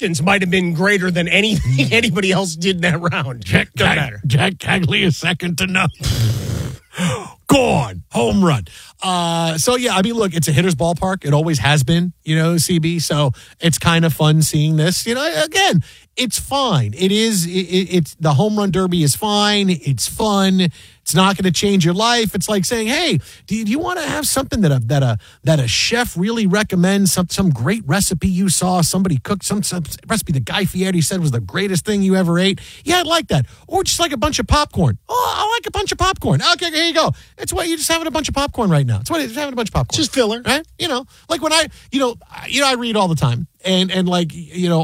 distance might have been greater than anything anybody else did in that round. Doesn't matter. Jack Cagley is second to none. Gone. Home run. So, yeah, I mean, look, it's a hitter's ballpark. It always has been, CB. So it's kind of fun seeing this. Again, it's fine. It's the home run derby is fine. It's fun. It's not going to change your life. It's like saying, hey, do you want to have something that a chef really recommends, some great recipe you saw, somebody cooked, some recipe that Guy Fieri said was the greatest thing you ever ate? Yeah, I'd like that. Or just like a bunch of popcorn. Oh, I like a bunch of popcorn. Okay, here you go. It's what you're just having a bunch of popcorn right now. It's what it's having a bunch of popcorn. Just filler. Right? Like when I read all the time and like,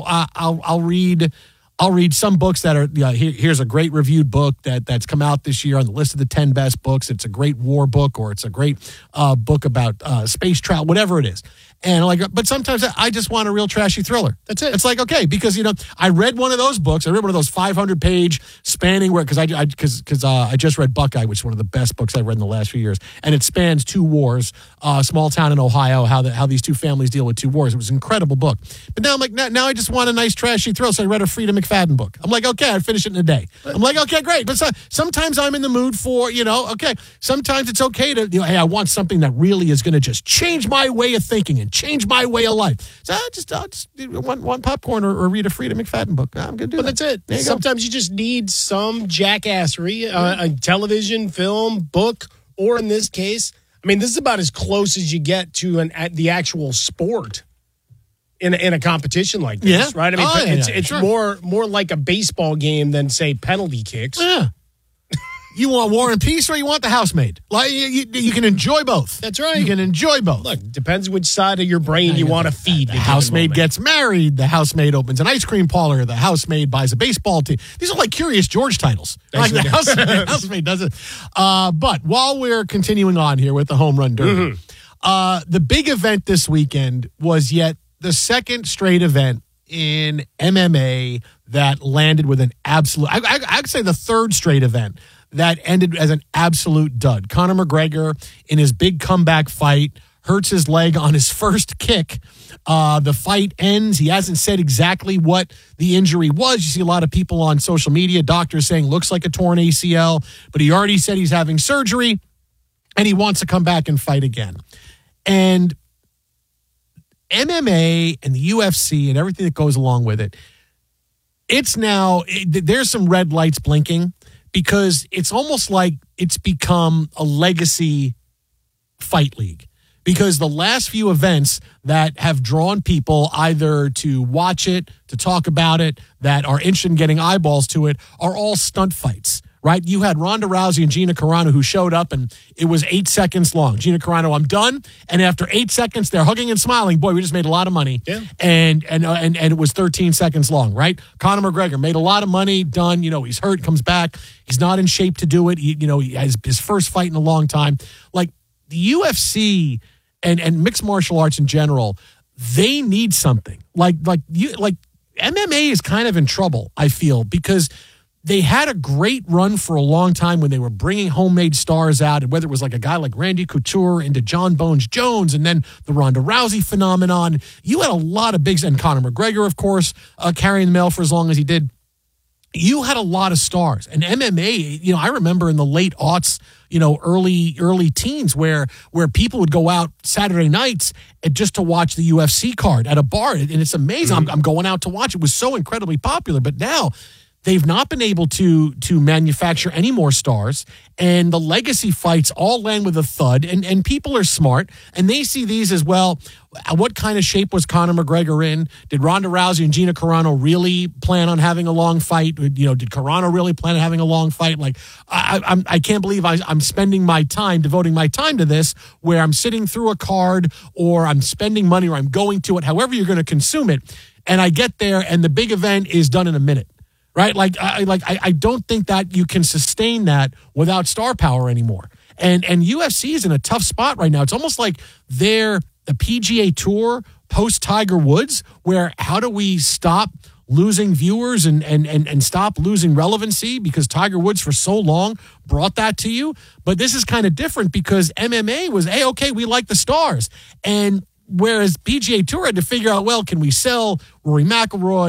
I'll read some books that are, here's a great reviewed book that's come out this year on the list of the 10 best books. It's a great war book, or it's a great book about space travel, whatever it is. And but sometimes I just want a real trashy thriller. That's it. It's like, okay, because, I read one of those books. I read one of those 500-page spanning because I just read Buckeye, which is one of the best books I've read in the last few years. And it spans two wars, small town in Ohio, how these two families deal with two wars. It was an incredible book. But now I'm like, now I just want a nice trashy thrill. So I read a Frida McFadden book. I'm like, okay, I'd finish it in a day. I'm like, okay, great. But sometimes I'm in the mood for, okay, sometimes it's okay to, hey, I want something that really is going to just change my way of thinking and change my way of life. So I just want popcorn or read a Frida McFadden book. I'm going to do that. But that's it. Sometimes you just need some jackassery, a television, film, book, or in this case, I mean, this is about as close as you get to the actual sport in a competition like this, right? I mean, it's sure. more like a baseball game than, say, penalty kicks. Yeah. You want War and Peace or you want The Housemaid? Like you can enjoy both. That's right. You can enjoy both. Look, depends which side of your brain you want to feed. The housemaid gets married. The housemaid opens an ice cream parlor. The housemaid buys a baseball team. These are like Curious George titles. Like the housemaid does it. But while we're continuing on here with the home run derby, the big event this weekend was yet the second straight event in MMA that landed with an absolute, I'd say the third straight event that ended as an absolute dud. Conor McGregor, in his big comeback fight, hurts his leg on his first kick. The fight ends. He hasn't said exactly what the injury was. You see a lot of people on social media, doctors saying looks like a torn ACL, but he already said he's having surgery and he wants to come back and fight again. And MMA and the UFC and everything that goes along with it, there's some red lights blinking, because it's almost like it's become a legacy fight league. Because the last few events that have drawn people either to watch it, to talk about it, that are interested in getting eyeballs to it, are all stunt fights, right? You had Ronda Rousey and Gina Carano who showed up, and it was 8 seconds long. Gina Carano, I'm done. And after 8 seconds, they're hugging and smiling. Boy, we just made a lot of money. Yeah. And it was 13 seconds long, right? Conor McGregor made a lot of money, done. He's hurt, comes back. He's not in shape to do it. He has his first fight in a long time. Like the UFC and mixed martial arts in general, they need something. Like MMA is kind of in trouble, I feel, because they had a great run for a long time when they were bringing homemade stars out, and whether it was like a guy like Randy Couture into John Bones Jones and then the Ronda Rousey phenomenon. You had a lot of bigs, and Conor McGregor, of course, carrying the mail for as long as he did. You had a lot of stars. And MMA, I remember in the late aughts, early teens where people would go out Saturday nights just to watch the UFC card at a bar. And it's amazing. I'm going out to watch. It was so incredibly popular. But now they've not been able to manufacture any more stars, and the legacy fights all land with a thud, and people are smart, and they see these as, well, what kind of shape was Conor McGregor in? Did Ronda Rousey and Gina Carano really plan on having a long fight? Did Carano really plan on having a long fight? Like, I can't believe I'm spending my time, devoting my time to this, where I'm sitting through a card, or I'm spending money, or I'm going to it, however you're going to consume it, and I get there, and the big event is done in a minute. Right? I don't think that you can sustain that without star power anymore. And UFC is in a tough spot right now. It's almost like they're the PGA Tour post Tiger Woods, where how do we stop losing viewers and stop losing relevancy, because Tiger Woods for so long brought that to you. But this is kind of different because MMA was, hey, okay, we like the stars. And whereas PGA Tour had to figure out, well, can we sell Rory McIlroy,